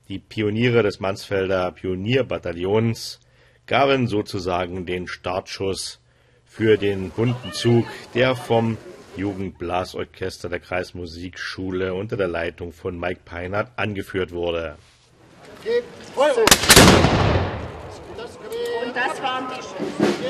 Die Pioniere des Mansfelder Pionierbataillons gaben sozusagen den Startschuss für den bunten Zug, der vom Jugendblasorchester der Kreismusikschule unter der Leitung von Mike Peinert angeführt wurde. Und das waren die Schüsse.